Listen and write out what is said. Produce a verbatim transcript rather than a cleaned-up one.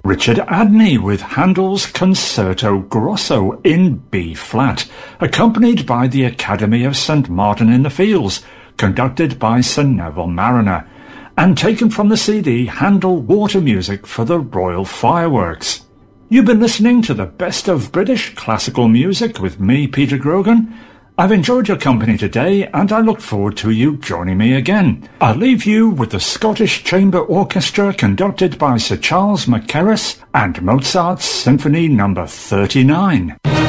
Richard Adney with Handel's Concerto Grosso in B-flat, accompanied by the Academy of Saint Martin-in-the-Fields, conducted by Sir Neville Marriner, and taken from the C D Handel Water Music for the Royal Fireworks. You've been listening to the best of British classical music with me, Peter Grogan. I've enjoyed your company today, and I look forward to you joining me again. I'll leave you with the Scottish Chamber Orchestra conducted by Sir Charles Mackerras and Mozart's Symphony number thirty-nine.